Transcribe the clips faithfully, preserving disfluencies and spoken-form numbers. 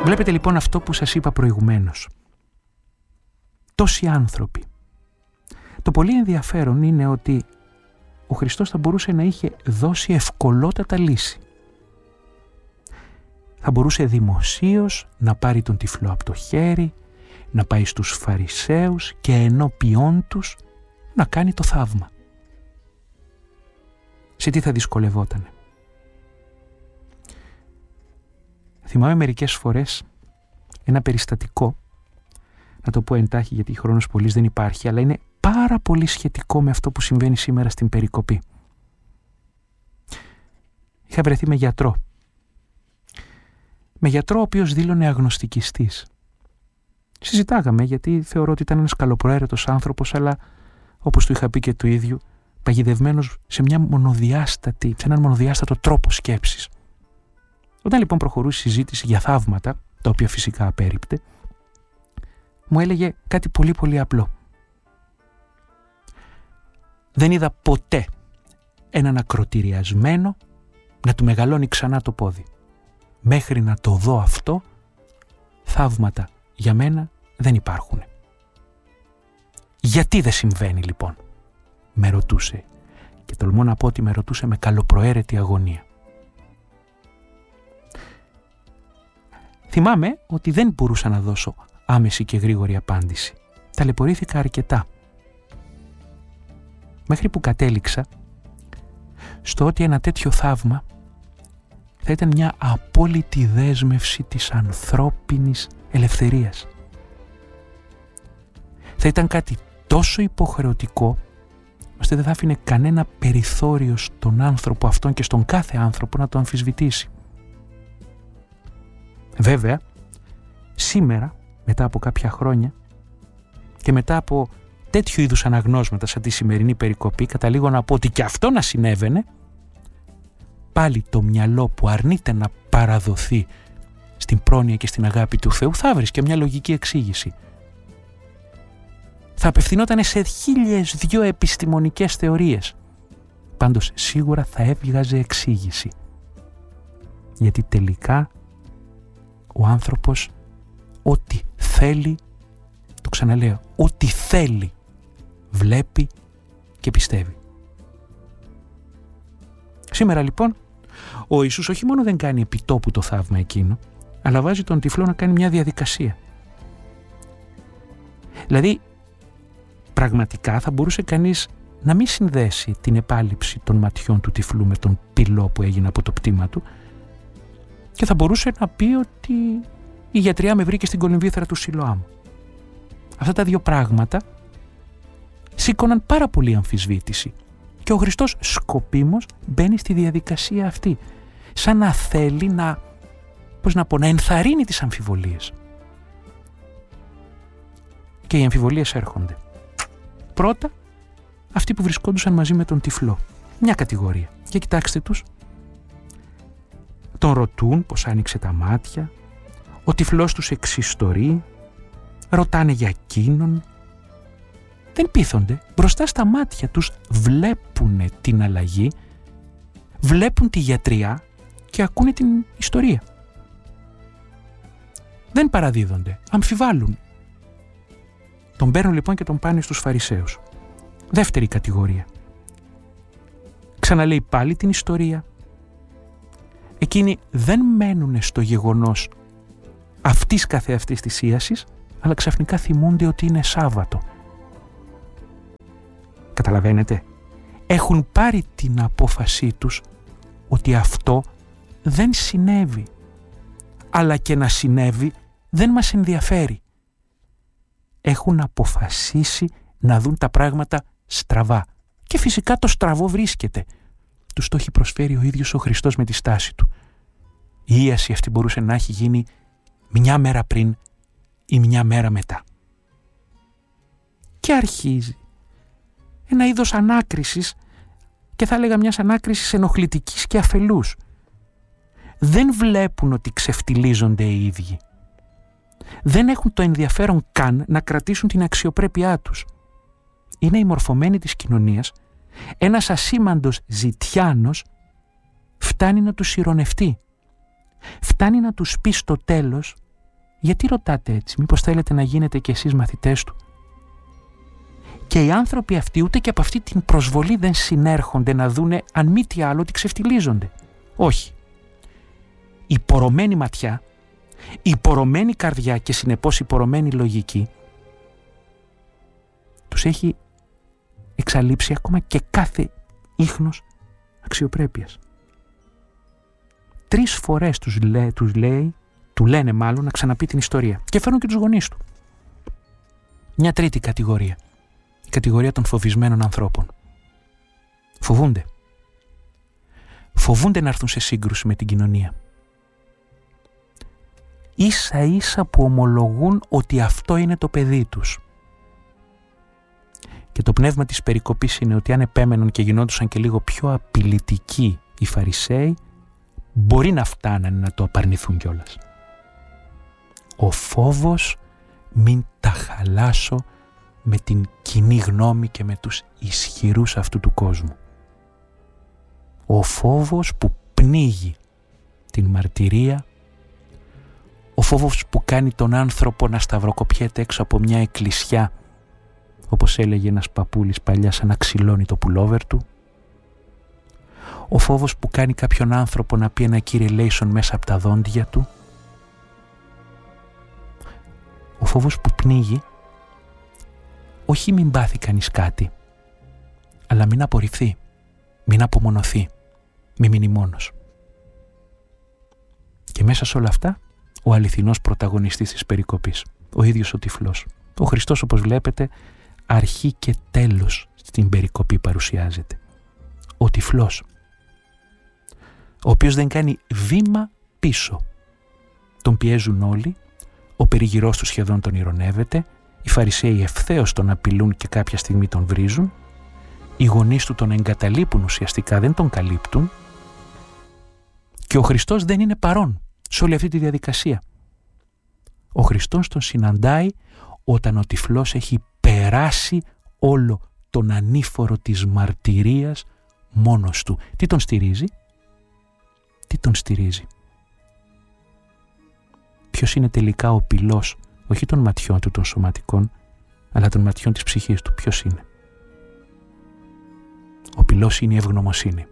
Βλέπετε λοιπόν αυτό που σας είπα προηγουμένως. Τόσοι άνθρωποι. Το πολύ ενδιαφέρον είναι ότι ο Χριστός θα μπορούσε να είχε δώσει ευκολότατα λύση. Θα μπορούσε δημοσίως να πάρει τον τυφλό από το χέρι, να πάει στους Φαρισαίους και ενώπιόν τους να κάνει το θαύμα. Σε τι θα δυσκολευότανε? Θυμάμαι μερικές φορές ένα περιστατικό, να το πω εντάχει γιατί χρόνος πολύς δεν υπάρχει, αλλά είναι πάρα πολύ σχετικό με αυτό που συμβαίνει σήμερα στην περικοπή. Είχα βρεθεί με γιατρό. Με γιατρό ο οποίος δήλωνε αγνωστικιστής. Συζητάγαμε γιατί θεωρώ ότι ήταν ένας καλοπροαίρετος άνθρωπος, αλλά όπως του είχα πει και του ίδιου, παγιδευμένος σε, μια μονοδιάστατη, σε έναν μονοδιάστατο τρόπο σκέψης. Όταν λοιπόν προχωρούσε η συζήτηση για θαύματα, τα οποία φυσικά απέρριπτε, μου έλεγε κάτι πολύ πολύ απλό. Δεν είδα ποτέ έναν ακροτηριασμένο να του μεγαλώνει ξανά το πόδι. Μέχρι να το δω αυτό, θαύματα για μένα δεν υπάρχουν. Γιατί δεν συμβαίνει λοιπόν? Με ρωτούσε, και τολμώ να πω ότι με ρωτούσε με καλοπροαίρετη αγωνία. Θυμάμαι ότι δεν μπορούσα να δώσω άμεση και γρήγορη απάντηση. Ταλαιπωρήθηκα αρκετά. Μέχρι που κατέληξα στο ότι ένα τέτοιο θαύμα θα ήταν μια απόλυτη δέσμευση της ανθρώπινης ελευθερίας. Θα ήταν κάτι τόσο υποχρεωτικό, ώστε δεν θα άφηνε κανένα περιθώριο στον άνθρωπο αυτόν και στον κάθε άνθρωπο να το αμφισβητήσει. Βέβαια, σήμερα, μετά από κάποια χρόνια και μετά από τέτοιου είδους αναγνώσματα σαν τη σημερινή περικοπή, καταλήγω να πω ότι και αυτό να συνέβαινε, πάλι το μυαλό που αρνείται να παραδοθεί στην πρόνοια και στην αγάπη του Θεού θα βρει και μια λογική εξήγηση. Θα απευθυνόταν σε χίλιες δυο επιστημονικές θεωρίες. Πάντως σίγουρα θα έβγαζε εξήγηση. Γιατί τελικά ο άνθρωπος ό,τι θέλει, το ξαναλέω, ό,τι θέλει βλέπει και πιστεύει. Σήμερα λοιπόν ο Ιησούς όχι μόνο δεν κάνει επιτόπου το θαύμα εκείνο, αλλά βάζει τον τυφλό να κάνει μια διαδικασία. Δηλαδή πραγματικά θα μπορούσε κανείς να μην συνδέσει την επάλυψη των ματιών του τυφλού με τον πυλό που έγινε από το πτήμα του και θα μπορούσε να πει ότι η γιατριά με βρήκε στην κολυμβήθρα του Σιλοάμ. Αυτά τα δύο πράγματα σήκωναν πάρα πολύ αμφισβήτηση και ο Χριστός σκοπίμως μπαίνει στη διαδικασία αυτή, σαν να θέλει να, πώς να πω, να ενθαρρύνει τις αμφιβολίες. Και οι αμφιβολίες έρχονται. Πρώτα, αυτοί που βρισκόντουσαν μαζί με τον τυφλό. Μια κατηγορία. Και κοιτάξτε τους. Τον ρωτούν πως άνοιξε τα μάτια. Ο τυφλός τους εξιστορεί. Ρωτάνε για εκείνον. Δεν πείθονται. Μπροστά στα μάτια τους βλέπουν την αλλαγή. Βλέπουν τη γιατριά και ακούνε την ιστορία. Δεν παραδίδονται. Αμφιβάλλουν. Τον παίρνουν λοιπόν και τον πάνε στους Φαρισαίους. Δεύτερη κατηγορία. Ξαναλέει πάλι την ιστορία. Εκείνοι δεν μένουν στο γεγονός αυτής καθεαυτής θυσίασης, αλλά ξαφνικά θυμούνται ότι είναι Σάββατο. Καταλαβαίνετε, έχουν πάρει την απόφασή τους ότι αυτό δεν συνέβη. Αλλά και να συνέβη δεν μας ενδιαφέρει. Έχουν αποφασίσει να δουν τα πράγματα στραβά. Και φυσικά το στραβό βρίσκεται. Τους το έχει προσφέρει ο ίδιος ο Χριστός με τη στάση του. Η ίαση αυτή μπορούσε να έχει γίνει μια μέρα πριν ή μια μέρα μετά. Και αρχίζει ένα είδος ανάκρισης, και θα έλεγα μιας ανάκρισης ενοχλητικής και αφελούς. Δεν βλέπουν ότι ξεφτιλίζονται οι ίδιοι. Δεν έχουν το ενδιαφέρον καν να κρατήσουν την αξιοπρέπειά τους. Είναι οι μορφωμένοι της κοινωνίας. Ένας ασήμαντος ζητιάνος φτάνει να τους ηρωνευτεί. Φτάνει να τους πει στο τέλος Γιατί ρωτάτε έτσι, μήπως θέλετε να γίνετε κι εσείς μαθητές του? Και οι άνθρωποι αυτοί ούτε και από αυτή την προσβολή δεν συνέρχονται να δούνε αν μη τι άλλο ότι ξεφτιλίζονται. Όχι. Η πορωμένη ματιά, η πορωμένη καρδιά και συνεπώς η πορωμένη λογική τους έχει εξαλείψει ακόμα και κάθε ίχνος αξιοπρέπειας. Τρεις φορές τους, λέ, τους λέει, του λένε μάλλον να ξαναπεί την ιστορία και φέρνουν και τους γονείς του. Μια τρίτη κατηγορία. Η κατηγορία των φοβισμένων ανθρώπων. Φοβούνται. Φοβούνται να έρθουν σε σύγκρουση με την κοινωνία. Ίσα ίσα που ομολογούν ότι αυτό είναι το παιδί τους. Και το πνεύμα της περικοπής είναι ότι αν επέμεναν και γινόντουσαν και λίγο πιο απειλητικοί οι Φαρισαίοι, μπορεί να φτάνανε να το απαρνηθούν κιόλας. Ο φόβος μην τα χαλάσω με την κοινή γνώμη και με τους ισχυρούς αυτού του κόσμου. Ο φόβος που πνίγει την μαρτυρία, ο φόβος που κάνει τον άνθρωπο να σταυροκοπιέται έξω από μια εκκλησιά, όπως έλεγε ένας παππούλης παλιά, σαν να ξυλώνει το πουλόβερ του. Ο φόβος που κάνει κάποιον άνθρωπο να πει ένα κύριε λέισον μέσα από τα δόντια του. Ο φόβος που πνίγει, όχι μην πάθει κανείς κάτι, αλλά μην απορριφθεί, μην απομονωθεί, μην μείνει μόνος. Και μέσα σε όλα αυτά, ο αληθινός πρωταγωνιστής της περικοπής, ο ίδιος ο τυφλός. Ο Χριστός, όπως βλέπετε, αρχή και τέλος στην περικοπή παρουσιάζεται. Ο τυφλός, ο οποίος δεν κάνει βήμα πίσω. Τον πιέζουν όλοι, ο περιγυρός του σχεδόν τον ειρωνεύεται, οι Φαρισαίοι ευθέως τον απειλούν και κάποια στιγμή τον βρίζουν, οι γονείς του τον εγκαταλείπουν ουσιαστικά, δεν τον καλύπτουν και ο Χριστός δεν είναι παρόν σε όλη αυτή τη διαδικασία. Ο Χριστός τον συναντάει όταν ο τυφλός έχει περάσει όλο τον ανήφορο της μαρτυρίας μόνος του. Τι τον στηρίζει? Τι τον στηρίζει? Ποιος είναι τελικά ο πυλός, όχι των ματιών του των σωματικών, αλλά των ματιών της ψυχής του? Ποιος είναι? Ο πυλός είναι η ευγνωμοσύνη.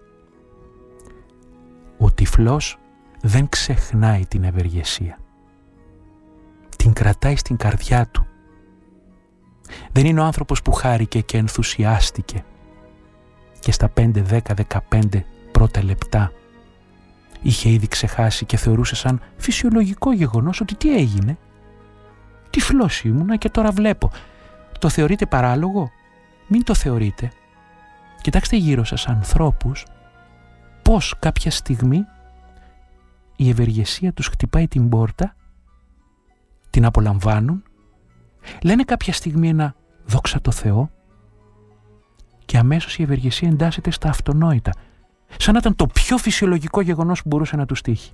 Ο τυφλός δεν ξεχνάει την ευεργεσία. Την κρατάει στην καρδιά του. Δεν είναι ο άνθρωπος που χάρηκε και ενθουσιάστηκε και στα πέντε, δέκα, δεκαπέντε πρώτα λεπτά είχε ήδη ξεχάσει και θεωρούσε σαν φυσιολογικό γεγονός ότι τι έγινε? Τυφλός ήμουνα και τώρα βλέπω. Το θεωρείτε παράλογο? Μην το θεωρείτε. Κοιτάξτε γύρω σας ανθρώπους πως κάποια στιγμή η ευεργεσία τους χτυπάει την πόρτα, την απολαμβάνουν, λένε κάποια στιγμή ένα δόξα τω Θεώ και αμέσως η ευεργεσία εντάσσεται στα αυτονόητα, σαν να ήταν το πιο φυσιολογικό γεγονός που μπορούσε να τους τύχει.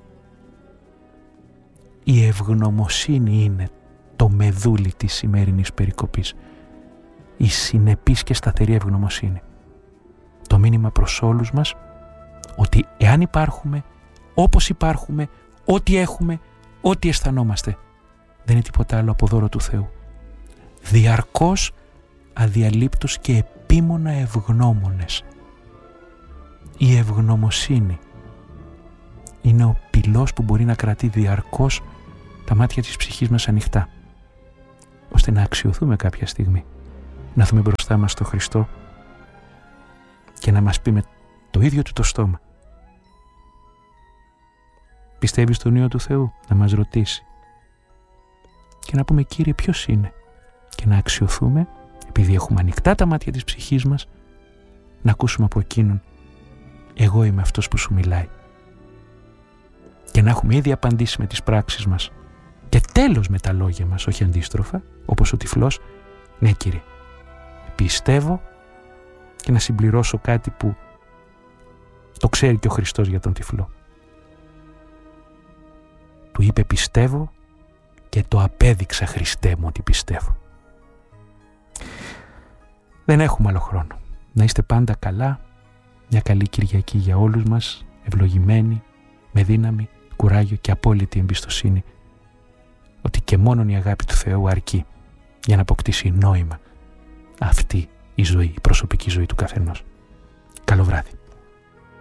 Η ευγνωμοσύνη είναι το μεδούλι της σημερινής περικοπής. Η συνεπής και σταθερή ευγνωμοσύνη. Το μήνυμα προς όλους μας ότι εάν υπάρχουμε, όπως υπάρχουμε, ό,τι έχουμε, ό,τι αισθανόμαστε, δεν είναι τίποτα άλλο από δώρο του Θεού. Διαρκώς, αδιαλείπτως και επίμονα ευγνώμονες. Η ευγνωμοσύνη είναι ο πυλός που μπορεί να κρατεί διαρκώς τα μάτια της ψυχής μας ανοιχτά, ώστε να αξιωθούμε κάποια στιγμή, να δούμε μπροστά μας τον Χριστό και να μας πει με το ίδιο του το στόμα: πιστεύεις στον Υιό του Θεού? Να μας ρωτήσει και να πούμε: Κύριε, ποιος είναι? Και να αξιωθούμε, επειδή έχουμε ανοιχτά τα μάτια της ψυχής μας, να ακούσουμε από εκείνον: εγώ είμαι αυτός που σου μιλάει. Και να έχουμε ήδη απαντήσει με τις πράξεις μας και τέλος με τα λόγια μας, όχι αντίστροφα, όπως ο τυφλός: ναι, Κύριε, πιστεύω, και να συμπληρώσω κάτι που το ξέρει και ο Χριστός για τον τυφλό. Του είπε: πιστεύω και το απέδειξα, Χριστέ μου, ότι πιστεύω. Δεν έχουμε άλλο χρόνο. Να είστε πάντα καλά. Μια καλή Κυριακή για όλους μας, ευλογημένη, με δύναμη, κουράγιο και απόλυτη εμπιστοσύνη ότι και μόνον η αγάπη του Θεού αρκεί για να αποκτήσει νόημα αυτή η ζωή, η προσωπική ζωή του καθενός. Καλό βράδυ.